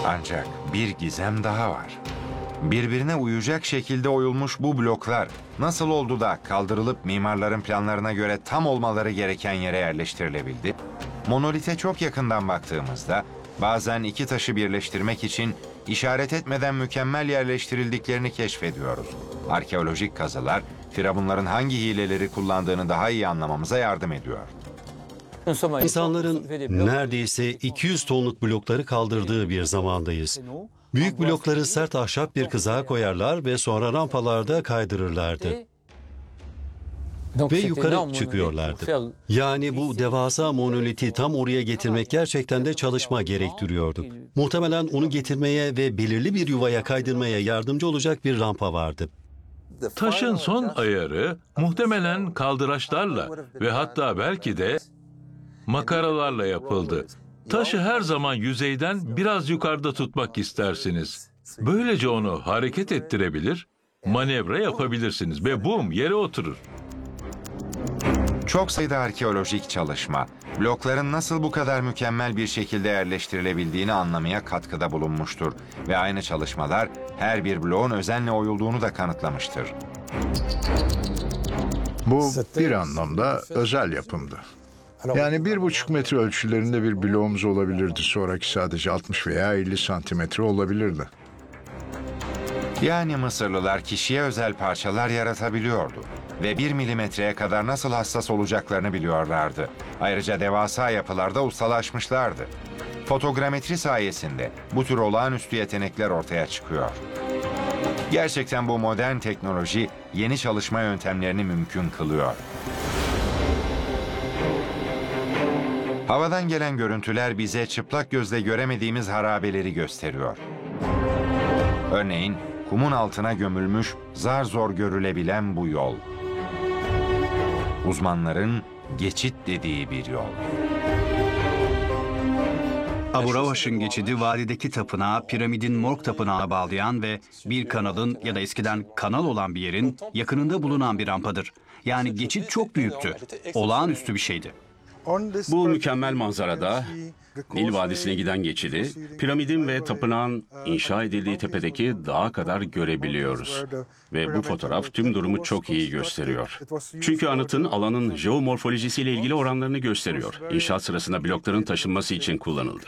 Ancak bir gizem daha var. Birbirine uyacak şekilde oyulmuş bu bloklar nasıl oldu da kaldırılıp mimarların planlarına göre tam olmaları gereken yere yerleştirilebildi? Monolite çok yakından baktığımızda bazen iki taşı birleştirmek için işaret etmeden mükemmel yerleştirildiklerini keşfediyoruz. Arkeolojik kazılar firavunların hangi hileleri kullandığını daha iyi anlamamıza yardım ediyor. İnsanların neredeyse 200 tonluk blokları kaldırdığı bir zamandayız. Büyük blokları sert ahşap bir kızağa koyarlar ve sonra rampalarda kaydırırlardı. Ve yukarı çıkıyorlardı. Yani bu devasa monoliti tam oraya getirmek gerçekten de çalışma gerektiriyordu. Muhtemelen onu getirmeye ve belirli bir yuvaya kaydırmaya yardımcı olacak bir rampa vardı. Taşın son ayarı muhtemelen kaldıraçlarla ve hatta belki de makaralarla yapıldı. Taşı her zaman yüzeyden biraz yukarıda tutmak istersiniz. Böylece onu hareket ettirebilir, manevra yapabilirsiniz ve bum yere oturur. Çok sayıda arkeolojik çalışma, blokların nasıl bu kadar mükemmel bir şekilde yerleştirilebildiğini anlamaya katkıda bulunmuştur. Ve aynı çalışmalar her bir bloğun özenle oyulduğunu da kanıtlamıştır. Bu bir anlamda özel yapımdı. Yani 1,5 metre ölçülerinde bir bloğumuz olabilirdi. Sonraki sadece 60 veya 50 santimetre olabilirdi. Yani Mısırlılar kişiye özel parçalar yaratabiliyordu. Ve 1 milimetreye kadar nasıl hassas olacaklarını biliyorlardı. Ayrıca devasa yapılarda ustalaşmışlardı. Fotogrametri sayesinde bu tür olağanüstü yetenekler ortaya çıkıyor. Gerçekten bu modern teknoloji yeni çalışma yöntemlerini mümkün kılıyor. Havadan gelen görüntüler bize çıplak gözle göremediğimiz harabeleri gösteriyor. Örneğin kumun altına gömülmüş, zar zor görülebilen bu yol. Uzmanların geçit dediği bir yol. Abu Ravaş'ın geçidi vadideki tapınağı piramidin Morg tapınağına bağlayan ve bir kanalın ya da eskiden kanal olan bir yerin yakınında bulunan bir rampadır. Yani geçit çok büyüktü. Olağanüstü bir şeydi. Bu mükemmel manzarada Nil Vadisi'ne giden geçidi, piramidin ve tapınağın inşa edildiği tepedeki dağa kadar görebiliyoruz. Ve bu fotoğraf tüm durumu çok iyi gösteriyor. Çünkü anıtın alanın jeomorfolojisiyle ilgili oranlarını gösteriyor. İnşaat sırasında blokların taşınması için kullanıldı.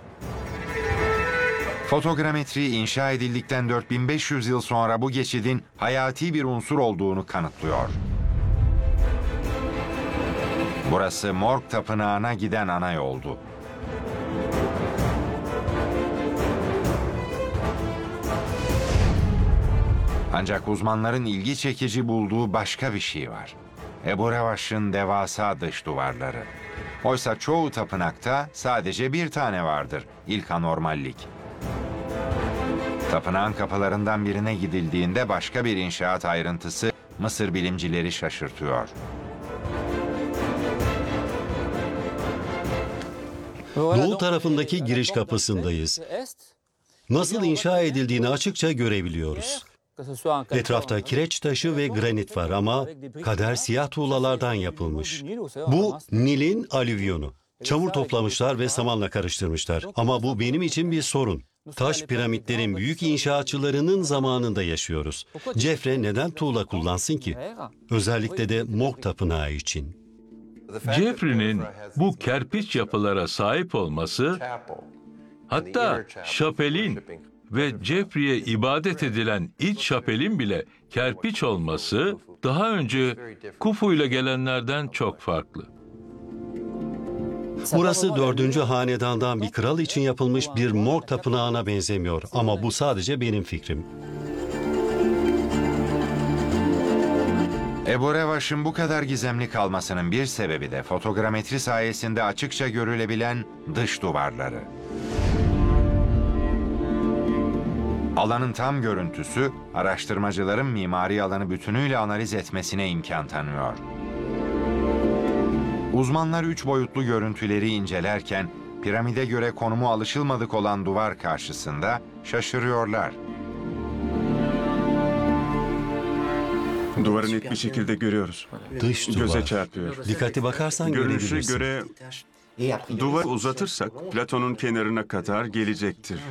Fotogrametri inşa edildikten 4500 yıl sonra bu geçidin hayati bir unsur olduğunu kanıtlıyor. Burası Morg Tapınağı'na giden ana yoldu. Ancak uzmanların ilgi çekici bulduğu başka bir şey var. Ebu Revaş'ın devasa dış duvarları. Oysa çoğu tapınakta sadece bir tane vardır, ilk anormallik. Tapınağın kapılarından birine gidildiğinde başka bir inşaat ayrıntısı Mısır bilimcileri şaşırtıyor. Doğu tarafındaki giriş kapısındayız. Nasıl inşa edildiğini açıkça görebiliyoruz. Etrafta kireç taşı ve granit var ama kader siyah tuğlalardan yapılmış. Bu Nil'in alüvyonu. Çamur toplamışlar ve samanla karıştırmışlar. Ama bu benim için bir sorun. Taş piramitlerin büyük inşaatçılarının zamanında yaşıyoruz. Cefre neden tuğla kullansın ki? Özellikle de Morg Tapınağı için. Cefri'nin bu kerpiç yapılara sahip olması, hatta şapelin ve Cefri'ye ibadet edilen iç şapelin bile kerpiç olması, daha önce Kufu ile gelenlerden çok farklı. Burası 4. hanedandan bir kral için yapılmış bir Morg tapınağına benzemiyor ama bu sadece benim fikrim. Ebu Revaş'ın bu kadar gizemli kalmasının bir sebebi de fotogrametri sayesinde açıkça görülebilen dış duvarları. Alanın tam görüntüsü, araştırmacıların mimari alanı bütünüyle analiz etmesine imkan tanıyor. Uzmanlar 3 boyutlu görüntüleri incelerken, piramide göre konumu alışılmadık olan duvar karşısında şaşırıyorlar. Duvarı net bir şekilde görüyoruz. Dış duvar. Göze çarpıyor. Dikkatli bakarsan Görünüşe görebilirsin. göre duvarı uzatırsak Platon'un kenarına kadar gelecektir.